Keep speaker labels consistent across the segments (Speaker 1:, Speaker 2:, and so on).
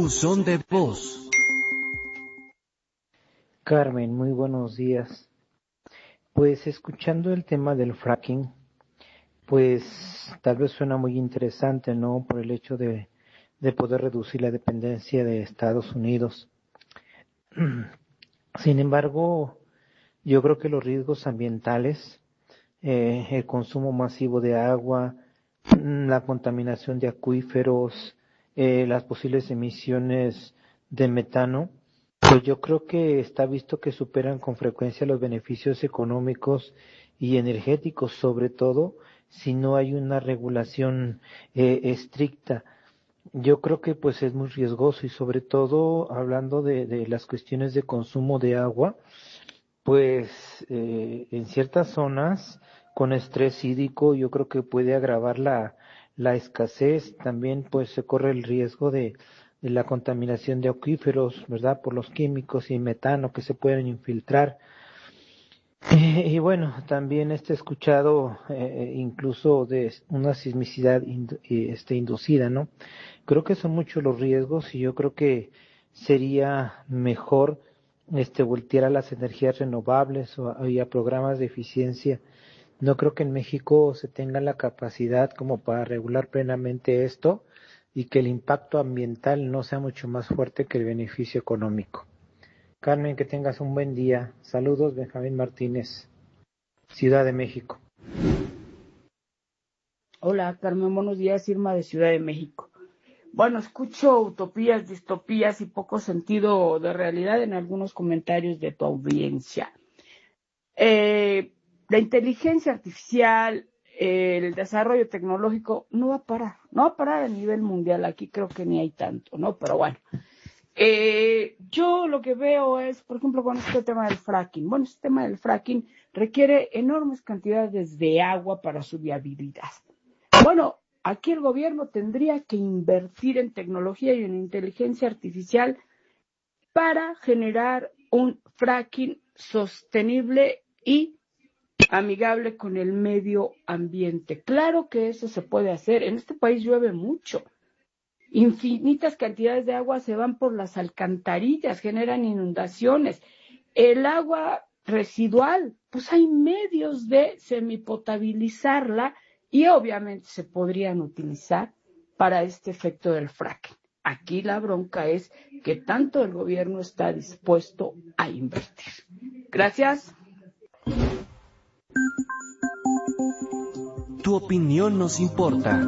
Speaker 1: Buzón de voz.
Speaker 2: Carmen, muy buenos días. Pues escuchando el tema del fracking, pues tal vez suena muy interesante, ¿no? Por el hecho de poder reducir la dependencia de Estados Unidos. Sin embargo, yo creo que los riesgos ambientales, el consumo masivo de agua, la contaminación de acuíferos, las posibles emisiones de metano, pues yo creo que está visto que superan con frecuencia los beneficios económicos y energéticos, sobre todo si no hay una regulación estricta. Yo creo que pues es muy riesgoso y sobre todo hablando de las cuestiones de consumo de agua, pues en ciertas zonas con estrés hídrico yo creo que puede agravar la escasez. También pues se corre el riesgo de la contaminación de acuíferos, ¿verdad? Por los químicos y metano que se pueden infiltrar. Y bueno, también he escuchado incluso de una sismicidad inducida, ¿no? Creo que son muchos los riesgos y yo creo que sería mejor voltear a las energías renovables y a programas de eficiencia. No creo que en México se tenga la capacidad como para regular plenamente esto y que el impacto ambiental no sea mucho más fuerte que el beneficio económico. Carmen, que tengas un buen día. Saludos, Benjamín Martínez, Ciudad de México.
Speaker 3: Hola, Carmen, buenos días, Irma de Ciudad de México. Bueno, escucho utopías, distopías y poco sentido de realidad en algunos comentarios de tu audiencia. La inteligencia artificial, el desarrollo tecnológico no va a parar a nivel mundial. Aquí creo que ni hay tanto, ¿no? Pero bueno. Yo lo que veo es, por ejemplo, con este tema del fracking. Bueno, este tema del fracking requiere enormes cantidades de agua para su viabilidad. Bueno, aquí el gobierno tendría que invertir en tecnología y en inteligencia artificial para generar un fracking sostenible y amigable con el medio ambiente. Claro que eso se puede hacer. En este país llueve mucho. Infinitas cantidades de agua se van por las alcantarillas, generan inundaciones. El agua residual, pues hay medios de semipotabilizarla y obviamente se podrían utilizar para este efecto del fracking. Aquí la bronca es que tanto el gobierno está dispuesto a invertir. Gracias.
Speaker 1: Tu opinión nos importa.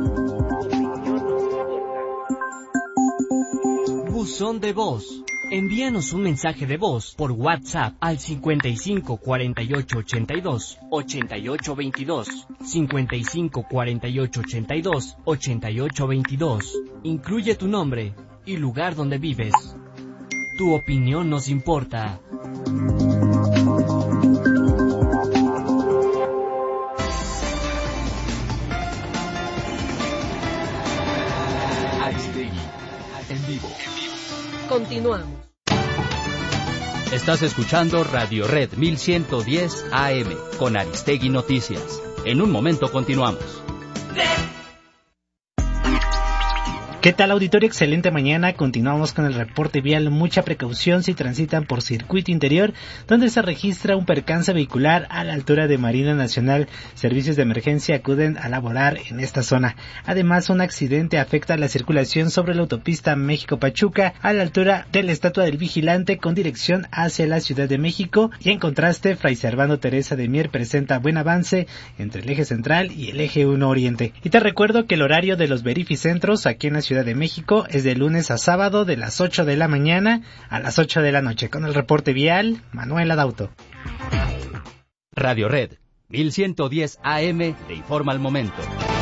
Speaker 1: Buzón de voz. Envíanos un mensaje de voz por WhatsApp al 55 48 82 88 22, 55 48 82 88 22. Incluye tu nombre y lugar donde vives. Tu opinión nos importa.
Speaker 4: Aristegui, en vivo.
Speaker 5: Continuamos.
Speaker 4: Estás escuchando Radio Red 1110 AM con Aristegui Noticias. En un momento continuamos.
Speaker 6: ¿Qué tal, auditorio? Excelente mañana. Continuamos con el reporte vial. Mucha precaución si transitan por circuito interior, donde se registra un percance vehicular a la altura de Marina Nacional. Servicios de emergencia acuden a laborar en esta zona. Además, un accidente afecta la circulación sobre la autopista México-Pachuca a la altura de la Estatua del Vigilante con dirección hacia la Ciudad de México. Y en contraste, Fray Servando Teresa de Mier presenta buen avance entre el eje central y el eje 1 Oriente. Y te recuerdo que el horario de los verificentros aquí en la Ciudad de México es de lunes a sábado de las 8 de la mañana a las 8 de la noche. Con el reporte vial, Manuel Adauto.
Speaker 4: Radio Red 1110 AM te informa al momento.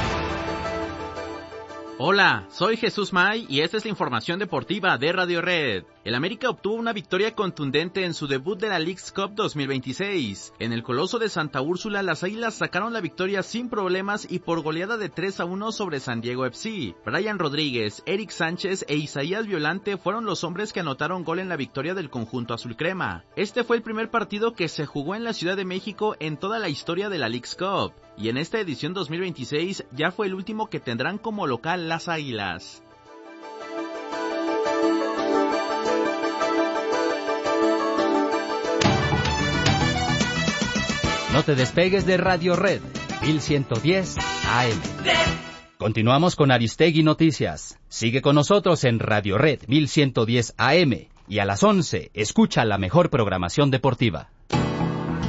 Speaker 7: Hola, soy Jesús May y esta es la información deportiva de Radio Red. El América obtuvo una victoria contundente en su debut de la Leagues Cup 2026. En el Coloso de Santa Úrsula, las Águilas sacaron la victoria sin problemas y por goleada de 3-1 sobre San Diego FC. Brian Rodríguez, Eric Sánchez e Isaías Violante fueron los hombres que anotaron gol en la victoria del conjunto azulcrema. Este fue el primer partido que se jugó en la Ciudad de México en toda la historia de la Leagues Cup. Y en esta edición 2026 ya fue el último que tendrán como local las Águilas.
Speaker 4: No te despegues de Radio Red 1110 AM. Continuamos con Aristegui Noticias. Sigue con nosotros en Radio Red 1110 AM y a las 11 escucha la mejor programación deportiva.